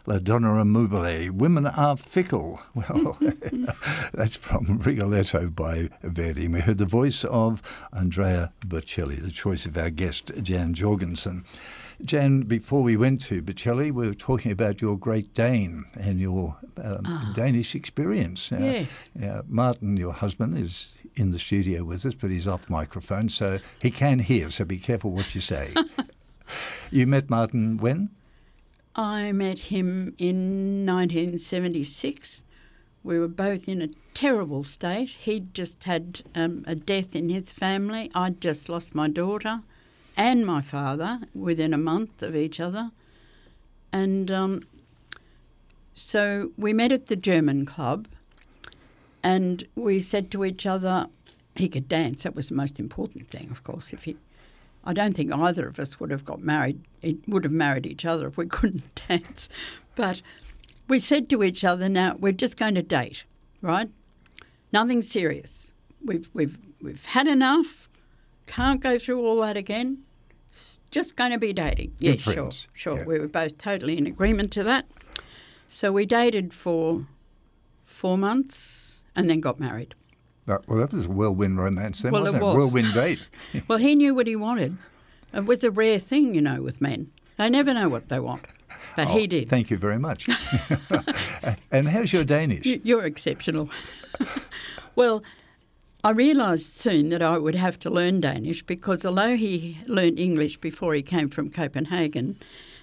La Donna Immobile, Women Are Fickle. Well, that's from Rigoletto by Verdi. We heard the voice of Andrea Bocelli, the choice of our guest, Jan Jorgensen. Jan, before we went to Bocelli, we were talking about your Great Dane and your Danish experience. Yes. Martin, your husband, is in the studio with us, but he's off microphone, so he can hear, so be careful what you say. You met Martin when? I met him in 1976. We were both in a terrible state. He'd just had a death in his family. I'd just lost my daughter and my father within a month of each other. And so we met at the German club, and we said to each other, he could dance. That was the most important thing, of course. I don't think either of us would have got married. Would have married each other if we couldn't dance. But we said to each other, now we're just going to date, right? Nothing serious. We've had enough. Can't go through all that again. It's just going to be dating. Good Yeah, friends. sure. Yeah. We were both totally in agreement to that. So we dated for 4 months and then got married. Well, that was a whirlwind romance then, Well, wasn't it it? was. Whirlwind date. Well, he knew what he wanted. It was a rare thing, with men. They never know what they want. But he did. Thank you very much. And how's your Danish? You're exceptional. Well, I realised soon that I would have to learn Danish because although he learned English before he came from Copenhagen,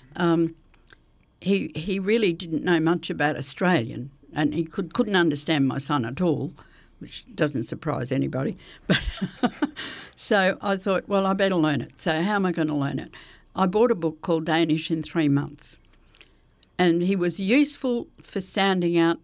he really didn't know much about Australian, and he couldn't understand my son at all, which doesn't surprise anybody. But so I thought, well, I better learn it. So how am I going to learn it? I bought a book called Danish in 3 months, and he was useful for sounding out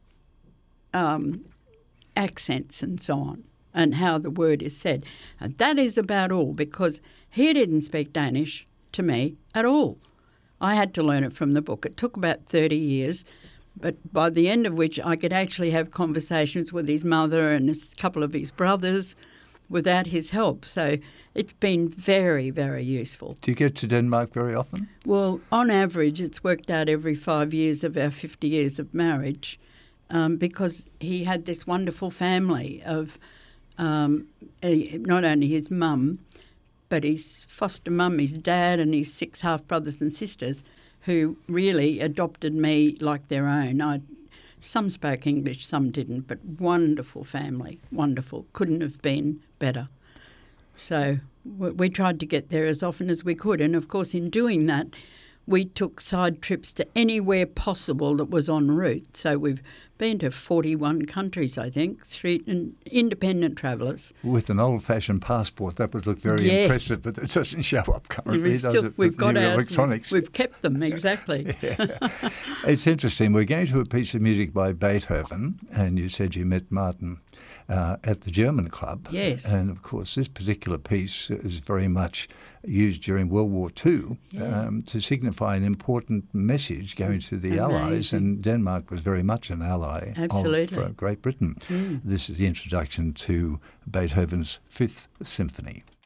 accents and so on, and how the word is said. And that is about all, because he didn't speak Danish to me at all. I had to learn it from the book. It took about 30 years, but by the end of which I could actually have conversations with his mother and a couple of his brothers without his help. So it's been very, very useful. Do you get to Denmark very often? Well, on average, it's worked out every 5 years of our 50 years of marriage, because he had this wonderful family of not only his mum, but his foster mum, his dad, and his 6 half-brothers and sisters, who really adopted me like their own. Some spoke English, some didn't, but wonderful family, wonderful. Couldn't have been better. So we tried to get there as often as we could, and of course in doing that, we took side trips to anywhere possible that was en route. So we've been to 41 countries, I think, street and independent travellers. With an old-fashioned passport, that would look very impressive, but it doesn't show up currently, does it? We've got new ours. Electronics. We've kept them, exactly. It's interesting. We're going to a piece of music by Beethoven, and you said you met Martin at the German club. Yes. And, of course, this particular piece is very much used during World War II to signify an important message going to the Allies, and Denmark was very much an ally of Great Britain. This is the introduction to Beethoven's Fifth Symphony.